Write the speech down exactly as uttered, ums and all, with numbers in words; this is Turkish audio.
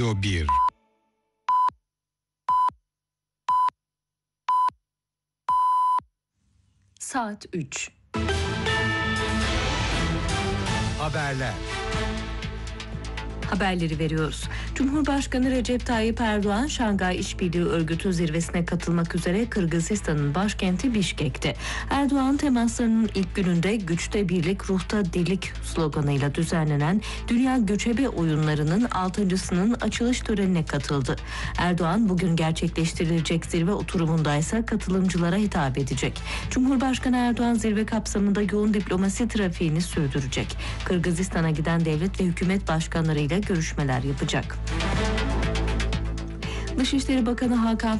bir. Saat üç. Haberler. Haberleri veriyoruz. Cumhurbaşkanı Recep Tayyip Erdoğan, Şangay İşbirliği Örgütü zirvesine katılmak üzere Kırgızistan'ın başkenti Bişkek'te. Erdoğan temaslarının ilk gününde "Güçte birlik, ruhta dirlik" sloganıyla düzenlenen Dünya Göçebe Oyunları'nın altıncısının açılış törenine katıldı. Erdoğan bugün gerçekleştirilecek zirve oturumunda ise katılımcılara hitap edecek. Cumhurbaşkanı Erdoğan zirve kapsamında yoğun diplomasi trafiğini sürdürecek. Kırgızistan'a giden devlet ve hükümet başkanlarıyla görüşmeler yapacak. Dışişleri Bakanı Hakan